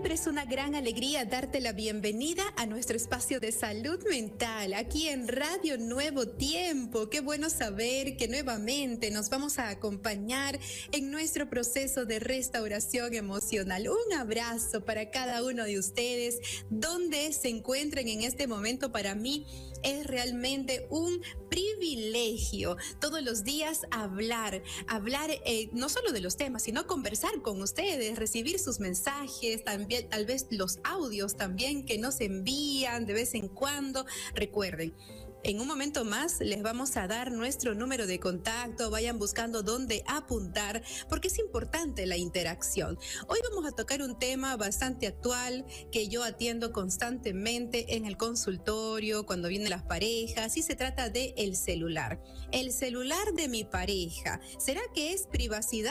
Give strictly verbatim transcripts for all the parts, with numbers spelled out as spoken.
siempre es una gran alegría darte la bienvenida a nuestro espacio de salud mental, aquí en Radio Nuevo Tiempo. Qué bueno saber que nuevamente nos vamos a acompañar en nuestro proceso de restauración emocional. Un abrazo para cada uno de ustedes, donde se encuentren en este momento. Para mí es realmente un privilegio todos los días hablar, hablar eh, no solo de los temas, sino conversar con ustedes, recibir sus mensajes, también tal vez los audios también que nos envían de vez en cuando. Recuerden, en un momento más les vamos a dar nuestro número de contacto, vayan buscando dónde apuntar, porque es importante la interacción. Hoy vamos a tocar un tema bastante actual que yo atiendo constantemente en el consultorio, cuando vienen las parejas, y se trata de el celular. El celular de mi pareja, ¿será que es privacidad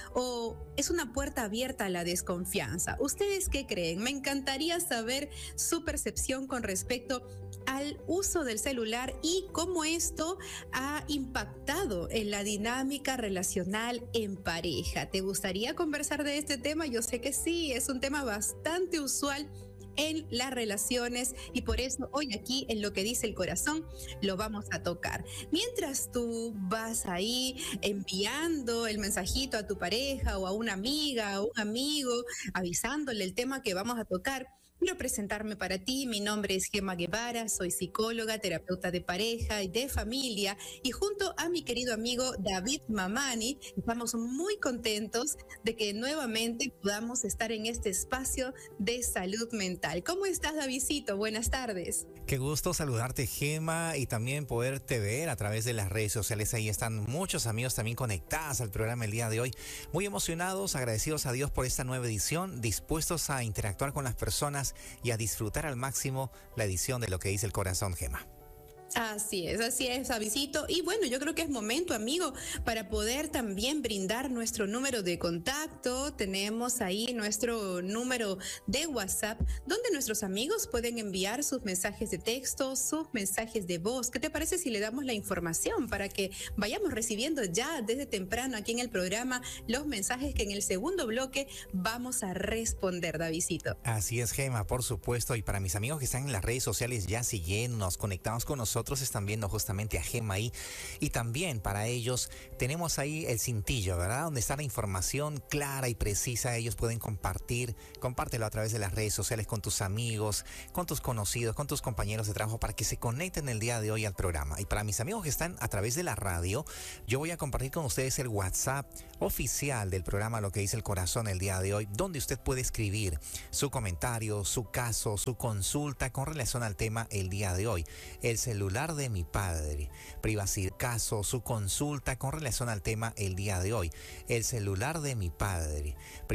o es una puerta abierta a la desconfianza? ¿Ustedes qué creen? Me encantaría saber su percepción con respecto al uso del celular y cómo esto ha impactado en la dinámica relacional en pareja. ¿Te gustaría conversar de este tema? Yo sé que sí, es un tema bastante usual en las relaciones y por eso hoy aquí en Lo que dice el corazón lo vamos a tocar. Mientras tú vas ahí enviando el mensajito a tu pareja o a una amiga o un amigo avisándole el tema que vamos a tocar, quiero presentarme para ti. Mi nombre es Gemma Guevara, soy psicóloga, terapeuta de pareja y de familia, y junto a mi querido amigo David Mamani estamos muy contentos de que nuevamente podamos estar en este espacio de salud mental. ¿Cómo estás, Davidcito? Buenas tardes. Qué gusto saludarte, Gemma, y también poderte ver a través de las redes sociales. Ahí están muchos amigos también conectados al programa el día de hoy. Muy emocionados, agradecidos a Dios por esta nueva edición, dispuestos a interactuar con las personas y a disfrutar al máximo la edición de Lo que dice el corazón, Gemma. Así es, así es, Avisito. Y bueno, yo creo que es momento, amigo, para poder también brindar nuestro número de contacto. Tenemos ahí nuestro número de WhatsApp, donde nuestros amigos pueden enviar sus mensajes de texto, sus mensajes de voz. ¿Qué te parece si le damos la información para que vayamos recibiendo ya desde temprano aquí en el programa los mensajes que en el segundo bloque vamos a responder, Davidcito? Así es, Gemma, por supuesto. Y para mis amigos que están en las redes sociales ya siguiéndonos, conectados con nosotros, están viendo justamente a Gemma ahí, y también para ellos tenemos ahí el cintillo, ¿verdad? Donde está la información clara y precisa. Ellos pueden compartir, compártelo a través de las redes sociales con tus amigos, con tus conocidos, con tus compañeros de trabajo, para que se conecten el día de hoy al programa. Y para mis amigos que están a través de la radio, yo voy a compartir con ustedes el WhatsApp oficial del programa Lo que dice el corazón el día de hoy, donde usted puede escribir su comentario, su caso, su consulta con relación al tema el día de hoy. El celular de mi padre, privacidad, caso, su consulta con relación al tema el día de hoy. El celular de mi padre.